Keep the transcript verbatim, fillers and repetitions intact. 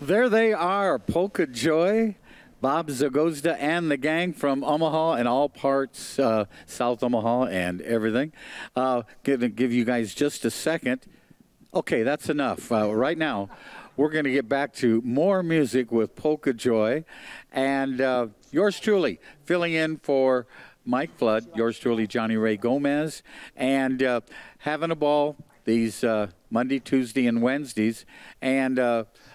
There they are, Polka Joy, Bob Zagozda, and the gang from Omaha and all parts, uh, South Omaha and everything. Uh, gonna give you guys just a second. Okay, that's enough. Uh, right now, we're going to get back to more music with Polka Joy. And uh, yours truly, filling in for Mike Flood, yours truly, Johnny Ray Gomez, and uh, having a ball these uh, Monday, Tuesday, and Wednesdays. And uh,